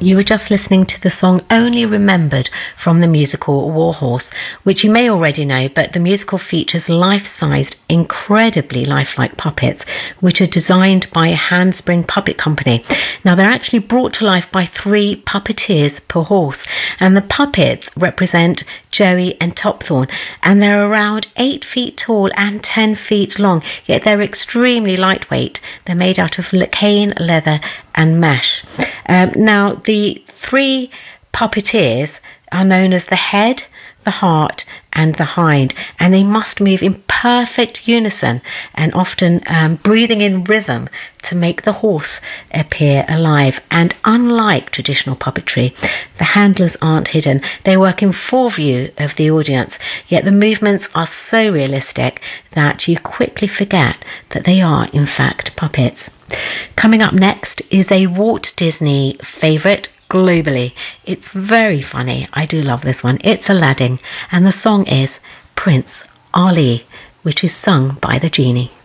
You were just listening to the song Only Remembered from the musical Warhorse, which you may already know, but the musical features life-sized, incredibly lifelike puppets, which are designed by a Handspring Puppet Company. Now, they're actually brought to life by 3 puppeteers per horse, and the puppets represent Joey and Topthorn, and they're around 8 feet tall and 10 feet long, yet they're extremely lightweight. They're made out of cane, leather and mesh. Now, the 3 puppeteers are known as the head, the heart and the hind, and they must move in perfect unison and often breathing in rhythm to make the horse appear alive. And unlike traditional puppetry, the handlers aren't hidden. They work in full view of the audience, yet the movements are so realistic that you quickly forget that they are in fact puppets. Coming up next is a Walt Disney favourite globally. It's very funny. I do love this one. It's Aladdin, and the song is Prince Ali, which is sung by the genie.